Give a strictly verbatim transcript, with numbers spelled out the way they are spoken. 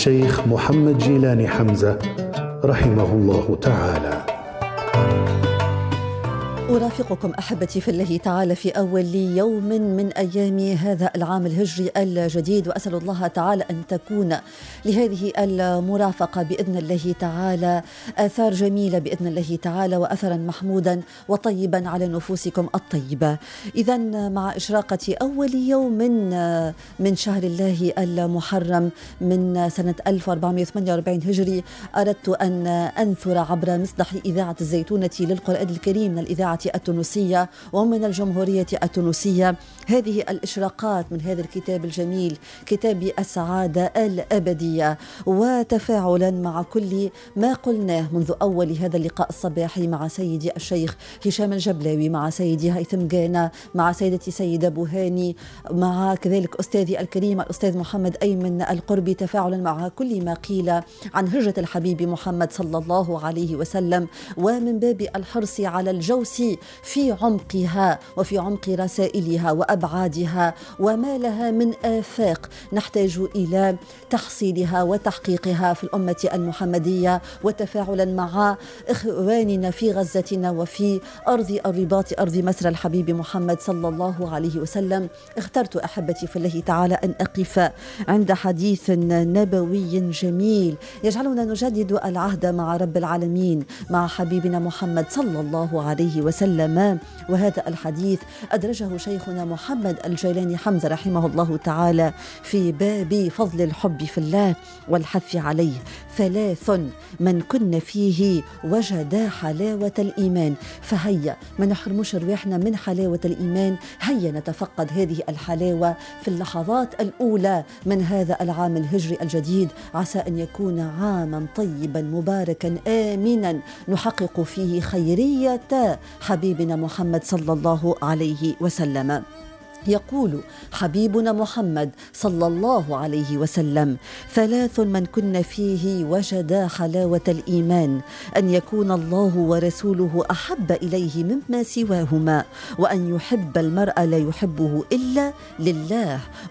الشيخ محمد جيلاني حمزة رحمه الله تعالى. أرافقكم أحبتي في الله تعالى في أول يوم من أيام هذا العام الهجري الجديد، وأسأل الله تعالى أن تكون لهذه المرافقة بإذن الله تعالى آثار جميلة بإذن الله تعالى، وأثرا محمودا وطيبا على نفوسكم الطيبة. إذن مع إشراقة أول يوم من من شهر الله المحرم من سنة ألف وأربعمائة وثمانية وأربعين هجري، أردت أن أنثر عبر مصدح إذاعة الزيتونة للقرآن الكريم من الإذاعة التونسية ومن الجمهورية التونسية هذه الإشراقات من هذا الكتاب الجميل، كتاب السعادة الأبدية، وتفاعلا مع كل ما قلناه منذ أول هذا اللقاء الصباحي مع سيدي الشيخ هشام الجبلاوي، مع سيدي هيثم جانا، مع سيدتي سيدة بوهاني، مع كذلك أستاذي الكريم الأستاذ محمد أيمن القربي، تفاعلا مع كل ما قيل عن هجرة الحبيب محمد صلى الله عليه وسلم، ومن باب الحرص على الجوس في عمقها وفي عمق رسائلها وأبعادها وما لها من آفاق نحتاج إلى تحصيلها وتحقيقها في الأمة المحمدية، وتفاعلا مع إخواننا في غزتنا وفي أرض الرباط أرض مصر الحبيب محمد صلى الله عليه وسلم. اخترت أحبتي في الله تعالى أن أقف عند حديث نبوي جميل يجعلنا نجدد العهد مع رب العالمين مع حبيبنا محمد صلى الله عليه وسلم. وهذا الحديث أدرجه شيخنا محمد الجيلاني حمزة رحمه الله تعالى في باب فضل الحب في الله والحث عليه. ثلاث من كن فيه وجد حلاوة الإيمان. فهيا ما نحرمش رواحنا من حلاوة الإيمان، هيا نتفقد هذه الحلاوة في اللحظات الأولى من هذا العام الهجري الجديد، عسى أن يكون عاما طيبا مباركا آمنا نحقق فيه خيرية حبيبنا محمد صلى الله عليه وسلم. يقول حبيبنا محمد صلى الله عليه وسلم: ثلاث من كن فيه وجدا حلاوة الإيمان، أن يكون الله ورسوله أحب إليه مما سواهما، وأن يحب المرء لا يحبه إلا لله،